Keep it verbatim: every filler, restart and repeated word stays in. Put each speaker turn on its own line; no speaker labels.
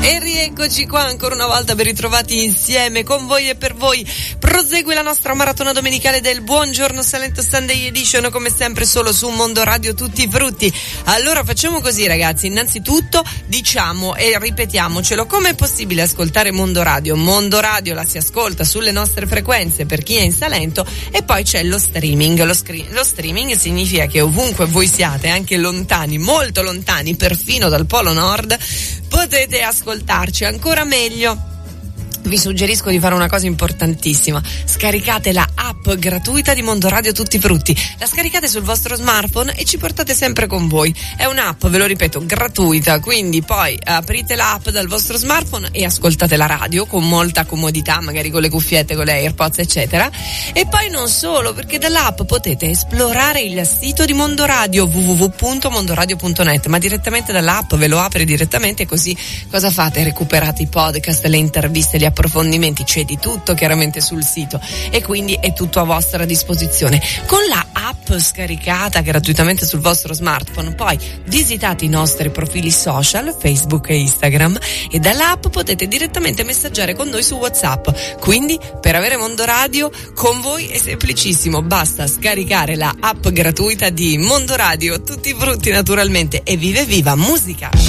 E rieccoci qua ancora una volta ben ritrovati insieme con voi e per voi. Prosegue la nostra maratona domenicale del Buongiorno Salento Sunday Edition, come sempre solo su Mondo Radio Tutti i Frutti. Allora facciamo così, ragazzi, innanzitutto diciamo e ripetiamocelo: come è possibile ascoltare Mondo Radio? Mondo Radio la si ascolta sulle nostre frequenze per chi è in Salento, e poi c'è lo streaming. Lo, scri- lo streaming significa che ovunque voi siate, anche lontani, molto lontani, perfino dal Polo Nord, potete ascoltarci. Ancora meglio, vi suggerisco di fare una cosa importantissima: scaricate la app gratuita di Mondo Radio Tutti i Frutti. La scaricate sul vostro smartphone e ci portate sempre con voi. È un'app, ve lo ripeto, gratuita, quindi poi aprite l'app dal vostro smartphone e ascoltate la radio con molta comodità, magari con le cuffiette, con le AirPods eccetera. E poi non solo, perché dall'app potete esplorare il sito di Mondo Radio, w w w punto mondoradio punto net, ma direttamente dall'app, ve lo apre direttamente, così cosa fate? Recuperate i podcast, le interviste, gli approfondimenti, c'è di tutto chiaramente sul sito e quindi è tutto a vostra disposizione. Con la app scaricata gratuitamente sul vostro smartphone, poi visitate i nostri profili social, Facebook e Instagram, e dall'app potete direttamente messaggiare con noi su WhatsApp. Quindi per avere Mondo Radio con voi è semplicissimo, basta scaricare la app gratuita di Mondo Radio Tutti i Frutti, naturalmente, e vive viva musica!